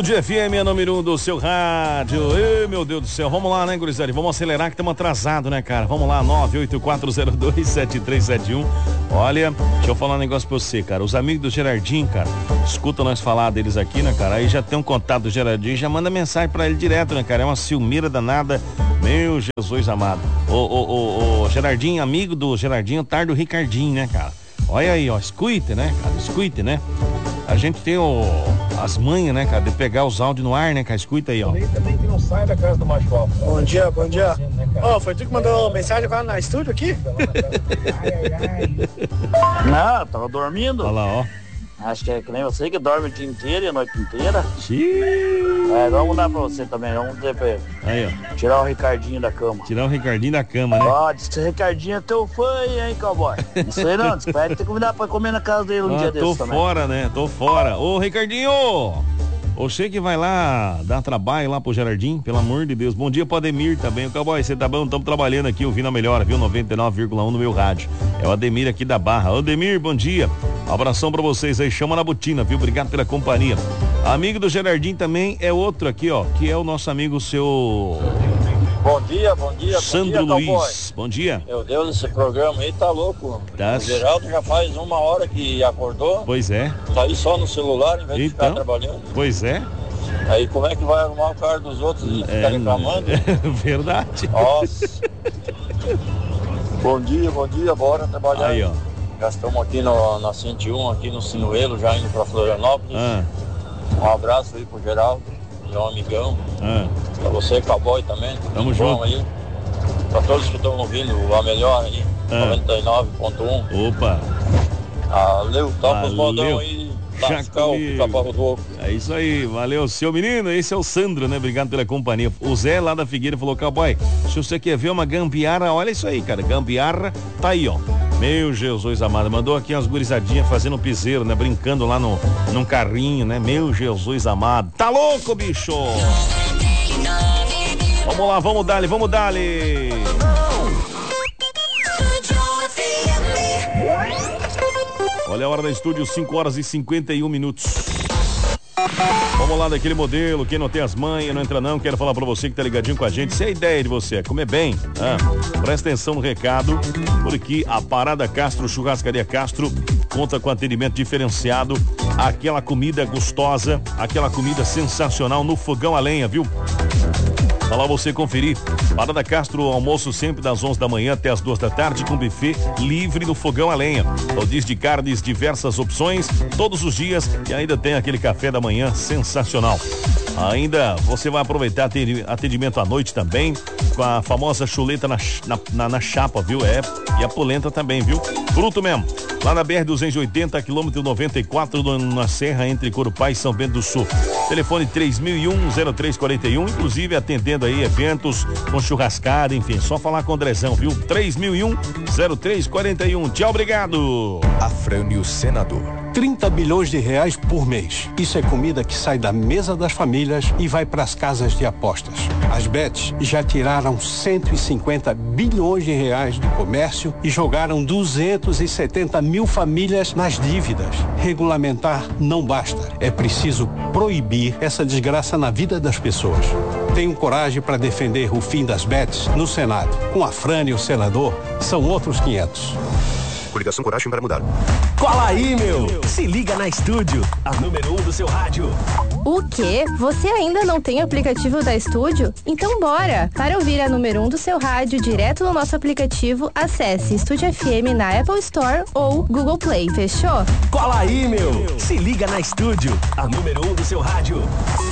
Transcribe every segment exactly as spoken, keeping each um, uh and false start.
Estúdio F M é número um do seu rádio. Ei, meu Deus do céu. Vamos lá, né, gurizada? Vamos acelerar que estamos atrasados, né, cara? Vamos lá, nove oito quatro zero dois sete três sete um. Olha, deixa eu falar um negócio pra você, cara. Os amigos do Gerardinho, cara, escuta nós falar deles aqui, né, cara? Aí já tem um contato do Gerardinho, já manda mensagem pra ele direto, né, cara? É uma ciumeira danada. Meu Jesus amado. Ô, ô, ô, ô, Gerardinho, amigo do Gerardinho, tarde do Ricardinho, né, cara? Olha aí, ó, escute, né, cara? Escute, né? A gente tem o, as manhas, né, cara, de pegar os áudios no ar, né, cara? Escuta aí, ó. Também que não sai da casa do macho alfa. Bom dia, bom dia. Ó, oh, foi tu que mandou mensagem agora na estúdio aqui? Não, tava dormindo. Olha lá, ó. Acho que é que nem você que dorme o dia inteiro e a noite inteira. Xiii. É, vamos dar pra você também, vamos dizer pra ele. Aí, ó. Tirar o Ricardinho da cama. Tirar o Ricardinho da cama, né? Ó, diz que esse Ricardinho é teu fã, hein, cowboy? Isso aí não, diz que vai ter que convidar pra comer na casa dele um ah, dia desse também. Tô fora, né? Tô fora. Ô, Ricardinho! Você que vai lá dar trabalho lá pro Gerardinho, pelo amor de Deus. Bom dia pro Ademir também. O cowboy, você tá bom? Estamos trabalhando aqui, ouvindo a melhor, viu? noventa e nove vírgula um no meu rádio. É o Ademir aqui da Barra. Ô, Ademir, bom dia. Abração pra vocês aí, chama na botina, viu? Obrigado pela companhia. Amigo do Gerardinho também é outro aqui, ó, que é o nosso amigo, seu... Bom dia, bom dia, Sandro bom dia, Luiz. Bom dia. Meu Deus, esse programa aí tá louco. Tá. O Geraldo já faz uma hora que acordou. Pois é. Tá aí só no celular em vez de então, ficar trabalhando. Pois é. Aí como é que vai arrumar o carro dos outros e ficar é, reclamando? É verdade. Nossa. Bom dia, bom dia, bora trabalhar. Aí, ó. Já estamos aqui no, na cento e um, aqui no Sinuelo, já indo pra Florianópolis. Ah. Um abraço aí pro Geraldo, meu amigão. Ah. Pra você, cowboy também. Tamo bom junto. Aí. Pra todos que estão ouvindo, a melhor aí, ah. noventa e nove ponto um. Opa. Valeu, toca os modão aí. É isso aí, valeu, seu menino, esse é o Sandro, né? Obrigado pela companhia. O Zé lá da Figueira falou, cowboy, se você quer ver uma gambiarra, olha isso aí, cara, gambiarra, tá aí, ó. Meu Jesus amado, mandou aqui umas gurizadinhas fazendo um piseiro, né? Brincando lá no, num carrinho, né? Meu Jesus amado, tá louco, bicho? Vamos lá, vamos dar-lhe, vamos dar-lhe. Olha a hora da estúdio, cinco horas e cinquenta e um minutos. Vamos lá daquele modelo, quem não tem as manhas, não entra não, quero falar pra você que tá ligadinho com a gente, se a ideia de você é comer bem, ah, presta atenção no recado, porque a Parada Castro, Churrascaria Castro, conta com atendimento diferenciado, aquela comida gostosa, aquela comida sensacional no fogão a lenha, viu? Tá lá você conferir. Parada Castro, almoço sempre das onze da manhã até as duas da tarde com buffet livre no fogão a lenha. Rodízio de carnes, diversas opções, todos os dias e ainda tem aquele café da manhã sensacional. Ainda você vai aproveitar atendimento à noite também, com a famosa chuleta na, na, na, na chapa, viu? É, e a polenta também, viu? Bruto mesmo. Lá na B R duzentos e oitenta, quilômetro noventa e quatro, na Serra, entre Corupá e São Bento do Sul. Telefone três mil e um, zero três quarenta e um, inclusive atendendo aí eventos com churrascada, enfim, só falar com o Andrezão, viu? três mil e um, zero três quarenta e um. Tchau, obrigado. Afrânio Senador. trinta bilhões de reais por mês. Isso é comida que sai da mesa das famílias e vai para as casas de apostas. As bets já tiraram cento e cinquenta bilhões de reais do comércio e jogaram duzentos e setenta mil famílias nas dívidas. Regulamentar não basta. É preciso proibir essa desgraça na vida das pessoas. Tenho coragem para defender o fim das bets no Senado. Com Afrânio, senador, são outros quinhentos. Coligação Coragem para Mudar. Cola aí, meu! Se liga na estúdio, a número um do seu rádio. O quê? Você ainda não tem o aplicativo da Estúdio? Então bora! Para ouvir a número um do seu rádio direto no nosso aplicativo, acesse Estúdio F M na Apple Store ou Google Play, fechou? Cola aí, meu! Se liga na estúdio, a número um do seu rádio.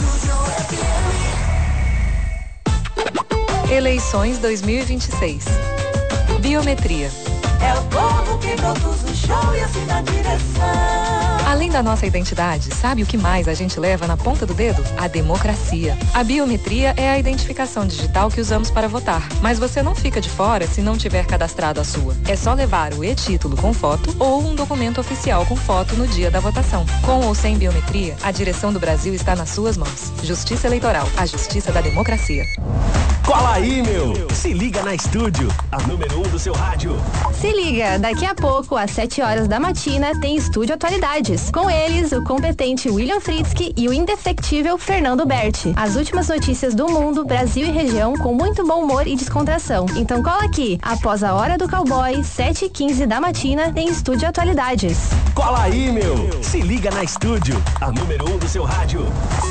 Eleições dois mil e vinte e seis. Biometria. É o povo que produz o show e assim na direção. Além da nossa identidade, sabe o que mais a gente leva na ponta do dedo? A democracia. A biometria é a identificação digital que usamos para votar. Mas você não fica de fora se não tiver cadastrado a sua. É só levar o e-título com foto ou um documento oficial com foto no dia da votação. Com ou sem biometria, a direção do Brasil está nas suas mãos. Justiça Eleitoral, a justiça da democracia. Cola aí, meu. Se liga na Estúdio, a número um do seu rádio. Se liga, daqui a pouco, às sete horas da matina, tem Estúdio Atualidades. Com eles, o competente William Fritzky e o indefectível Fernando Berti. As últimas notícias do mundo, Brasil e região, com muito bom humor e descontração. Então cola aqui, após a hora do cowboy, sete e quinze da matina, tem Estúdio Atualidades. Cola aí, meu. Se liga na Estúdio, a número um do seu rádio.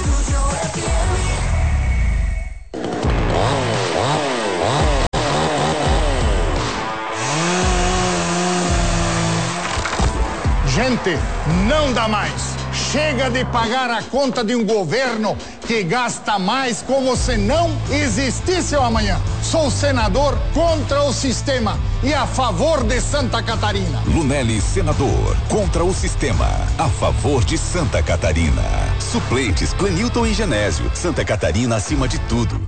Gente, não dá mais. Chega de pagar a conta de um governo que gasta mais como se não existisse o amanhã. Sou senador contra o sistema e a favor de Santa Catarina. Lunelli, senador, contra o sistema, a favor de Santa Catarina. Suplentes, Clenilton e Genésio. Santa Catarina acima de tudo.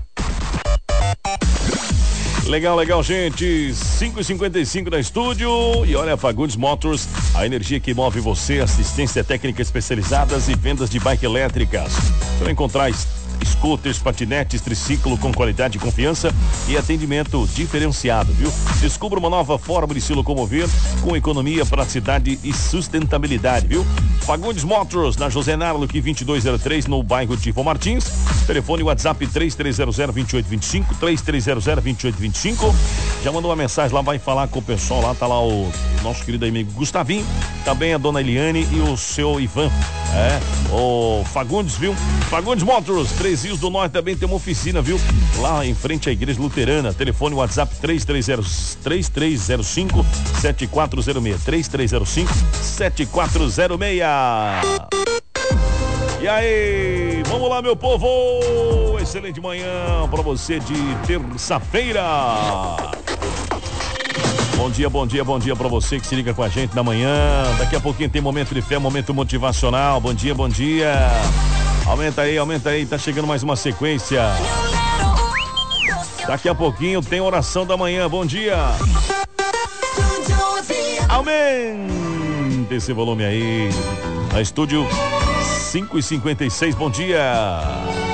Legal, legal, gente. cinco e cinquenta e cinco na estúdio. E olha, Fagundes Motors, a energia que move você, assistência técnica especializadas e vendas de bike elétricas. Você vai encontrar scooters, patinetes, triciclo com qualidade e confiança e atendimento diferenciado, viu? Descubra uma nova forma de se locomover com economia, praticidade e sustentabilidade, viu? Fagundes Motors, na José Narlock vinte e dois zero três, no bairro Tivo Martins. Telefone WhatsApp três três zero zero, dois oito dois cinco, três três zero zero, dois oito dois cinco. Já mandou uma mensagem lá, vai falar com o pessoal lá, tá lá o nosso querido amigo Gustavinho, também a dona Eliane e o seu Ivan. É, o Fagundes, viu? Fagundes Motors, Três Rios do Norte também tem uma oficina, viu? Lá em frente à Igreja Luterana. Telefone WhatsApp três três zero cinco, sete quatro zero seis, três três zero cinco, sete quatro zero seis. E aí, vamos lá, meu povo! Excelente manhã pra você de terça-feira. Bom dia, bom dia, bom dia pra você que se liga com a gente na manhã. Daqui a pouquinho tem momento de fé, momento motivacional. Bom dia, bom dia. Aumenta aí, aumenta aí, tá chegando mais uma sequência. Daqui a pouquinho tem oração da manhã. Bom dia. Aumenta esse volume aí. Na estúdio cinco e cinquenta e seis, bom dia.